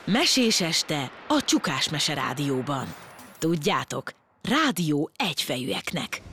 Mesés este a Csukás Mese Rádióban. Tudjátok, rádió egyfejűeknek.